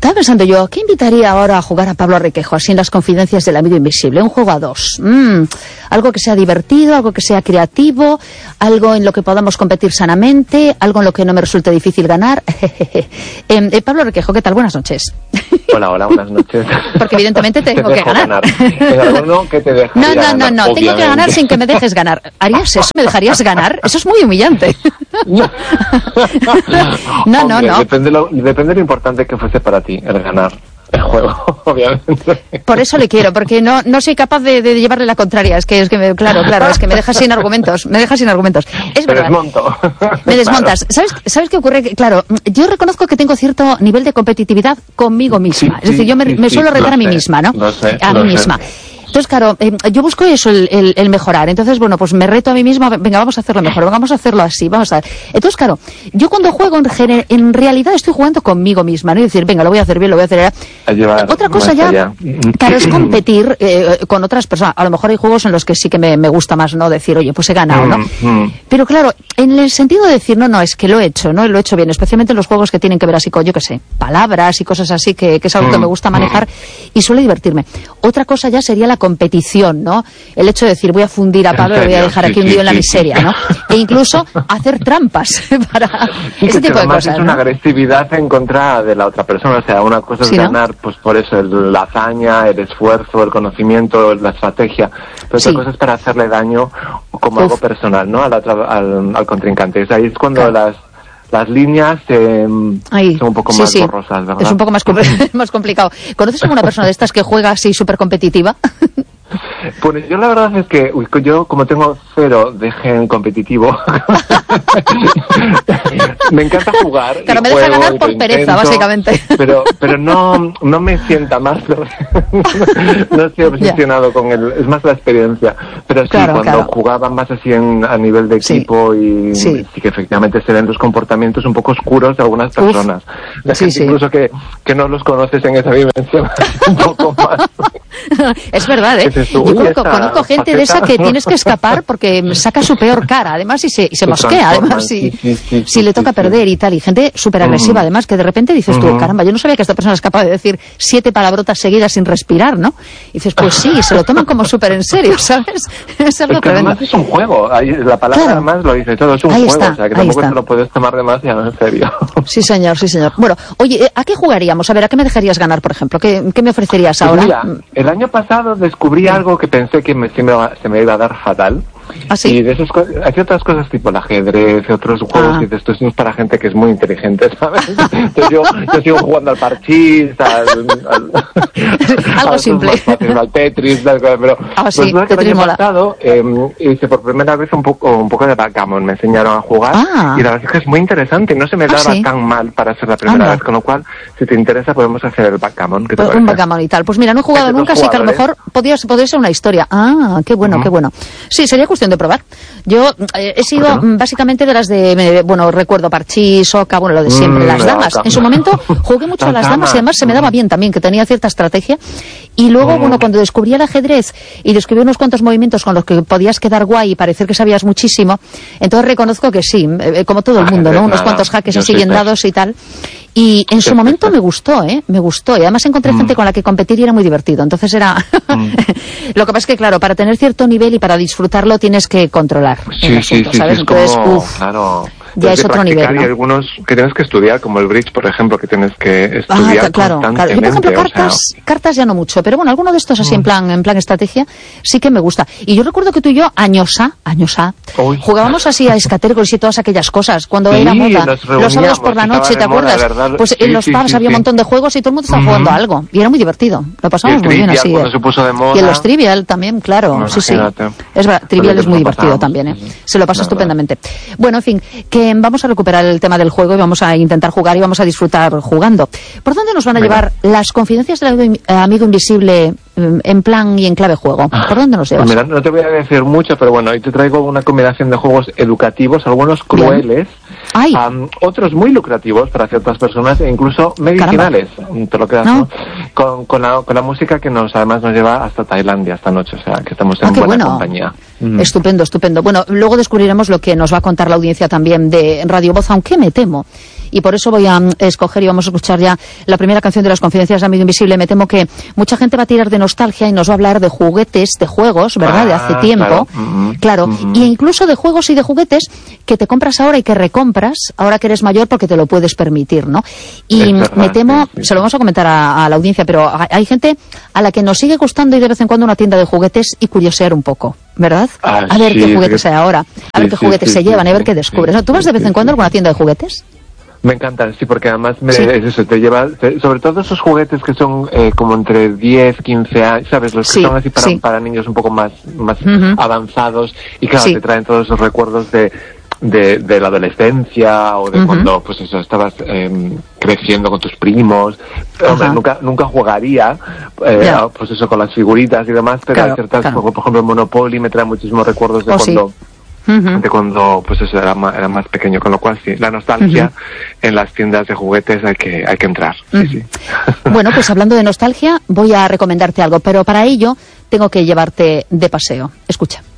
Estaba pensando yo, ¿qué invitaría ahora a jugar a Pablo Requejo, así en las confidencias del amigo invisible? Un juego a dos. Algo que sea divertido, algo que sea creativo, algo en lo que podamos competir sanamente, algo en lo que no me resulte difícil ganar. Pablo Requejo, ¿qué tal? Buenas noches. Hola, buenas noches. Porque evidentemente tengo que ganar. ¿Alguno que te dejaría ganar? No, tengo que ganar sin que me dejes ganar. ¿Harías eso? ¿Me dejarías ganar? Eso es muy humillante. No. Depende de lo importante que fuese para ti el ganar el juego, obviamente. Por eso le quiero, porque no soy capaz de llevarle la contraria. Es que claro, es que me dejas sin argumentos. Es verdad. Me desmontas. Claro. ¿Sabes qué ocurre? Claro, yo reconozco que tengo cierto nivel de competitividad conmigo misma. Es decir, yo me suelo retar a mí misma, ¿no? A mí misma. Entonces, claro, yo busco eso, el mejorar. Entonces, bueno, pues me reto a mí misma, venga, vamos a hacerlo mejor, vamos a hacerlo así, vamos a ver. Entonces, claro, yo cuando juego, en realidad estoy jugando conmigo misma, ¿no? Y decir, venga, lo voy a hacer bien, lo voy a hacer. Otra cosa ya, claro, es competir con otras personas. A lo mejor hay juegos en los que sí que me gusta más, ¿no? Decir, oye, pues he ganado, ¿no? Pero claro, en el sentido de decir, no, es que lo he hecho, ¿no? Lo he hecho bien, especialmente en los juegos que tienen que ver así con, yo qué sé, palabras y cosas así, que es algo que me gusta manejar y suele divertirme. Otra cosa ya sería la competición, ¿no? El hecho de decir, voy a fundir a Pablo, le voy a dejar aquí hundido en la miseria, ¿no? E incluso hacer trampas para ese tipo de cosas, es una agresividad en contra de la otra persona. O sea, una cosa es ganar, pues por eso, la hazaña, el esfuerzo, el conocimiento, la estrategia. Pero otra cosa es para hacerle daño como algo personal, ¿no? Al contrincante. Ahí es cuando las líneas son un poco más borrosas, ¿verdad? Es un poco más complicado. ¿Conoces a una persona de estas que juega así súper competitiva? Pues yo la verdad es que yo como tengo cero de gen competitivo me encanta jugar. Claro, me deja ganar por pereza, básicamente. Pero no me sienta más. No estoy obsesionado con es más la experiencia. Pero sí, cuando jugaban más así a nivel de equipo y sí que efectivamente se ven los comportamientos un poco oscuros de algunas personas. Incluso que no los conoces en esa dimensión un poco más. Es verdad, ¿eh? Yo conozco gente de esa que tienes que escapar porque saca su peor cara, además, y se mosquea, además, si le toca perder y tal, y gente súper agresiva, además, que de repente dices tú, caramba, yo no sabía que esta persona es capaz de decir 7 palabrotas seguidas sin respirar, ¿no? Y dices, pues sí, se lo toman como súper en serio, ¿sabes? Es algo tremendo. Además es un juego, la palabra además lo dice todo, es un juego, o sea, que tampoco te lo puedes tomar demasiado en serio. Sí, señor. Bueno, oye, ¿a qué jugaríamos? A ver, ¿a qué me dejarías ganar, por ejemplo? ¿Qué me ofrecerías ahora? Mira, el año pasado descubrí algo que pensé que se me iba a dar fatal. ¿Ah, sí? Y de esos hay otras cosas tipo el ajedrez, otros juegos, y esto es para gente que es muy inteligente, ¿sabes? Entonces yo sigo jugando al parchís, algo simple, al Tetris, pero pues el año pasado hice por primera vez un poco de backgammon, me enseñaron a jugar y la verdad es que es muy interesante y no se me daba tan mal para ser la primera vez, con lo cual si te interesa podemos hacer el backgammon. ¿Qué te parece? Un backgammon y tal. Pues mira, no he jugado nunca, así que a lo mejor podría ser una historia. Qué bueno. Sí, sería cuestión de probar. Yo he sido básicamente de las recuerdo parchís, oca, lo de siempre, las damas. En su momento jugué mucho a las damas y además se me daba bien también, que tenía cierta estrategia. Y luego, cuando descubrí el ajedrez y descubrí unos cuantos movimientos con los que podías quedar guay y parecer que sabías muchísimo, entonces reconozco que sí, como todo el mundo, ¿no? Unos cuantos jaques así bien dados y tal. Y en su momento me gustó, y además encontré gente con la que competir y era muy divertido. Entonces era lo que pasa es que, claro, para tener cierto nivel y para disfrutarlo tienes que controlar el asunto, ¿sabes? Entonces, claro. Ya es otro nivel, ¿no? Y algunos que tienes que estudiar, como el bridge, por ejemplo, que tienes que estudiar constantemente. Yo, por ejemplo, cartas ya no mucho, pero bueno, alguno de estos así en plan estrategia sí que me gusta. Y yo recuerdo que tú y yo, años A, jugábamos así a escatergos y todas aquellas cosas, cuando era moda, los sábados por la noche, ¿te acuerdas? Pues en los pubs había un montón de juegos y todo el mundo estaba jugando algo, y era muy divertido, lo pasamos muy bien así. Se puso de moda. Y en los Trivial también, claro, sí. Es verdad, Trivial es muy divertido también, se lo pasa estupendamente. Bueno, en fin, que vamos a recuperar el tema del juego y vamos a intentar jugar y vamos a disfrutar jugando. ¿Por dónde nos van a llevar las confidencias del amigo invisible en plan y en clave juego? ¿Por dónde nos llevas? Pues mira, no te voy a decir mucho, pero bueno, hoy te traigo una combinación de juegos educativos, algunos crueles, otros muy lucrativos para ciertas personas e incluso medicinales. Te lo quedas, ¿no? Con la música que además nos lleva hasta Tailandia esta noche, o sea, que estamos en buena compañía. Estupendo. Bueno, luego descubriremos lo que nos va a contar la audiencia también de Radio Voz, aunque me temo y por eso voy a escoger y vamos a escuchar ya la primera canción de las Confidencias de Amigo Invisible. Me temo que mucha gente va a tirar de nostalgia y nos va a hablar de juguetes, de juegos, ¿verdad? De hace tiempo. Claro. Y incluso de juegos y de juguetes que te compras ahora y que recompras ahora que eres mayor porque te lo puedes permitir, ¿no? Y me temo, se lo vamos a comentar a la audiencia, pero hay gente a la que nos sigue gustando ir de vez en cuando a una tienda de juguetes y curiosear un poco, ¿verdad? A ver qué juguetes hay ahora, a ver qué juguetes se llevan, a ver qué descubres. ¿No? ¿Tú vas de vez en cuando a alguna tienda de juguetes? Me encantan, sí, porque además es eso, te lleva, sobre todo esos juguetes que son como entre 10, 15 años, ¿sabes? Los que son así para niños un poco más avanzados, y claro, te traen todos esos recuerdos de la adolescencia o de cuando, pues eso, estabas creciendo con tus primos. Hombre, nunca jugaría, pues eso, con las figuritas y demás, pero hay ciertas, por ejemplo, Monopoly me trae muchísimos recuerdos de cuando... de cuando pues eso era más pequeño, con lo cual sí, la nostalgia en las tiendas de juguetes hay que entrar. Sí. Bueno, pues hablando de nostalgia, voy a recomendarte algo, pero para ello tengo que llevarte de paseo. Escucha.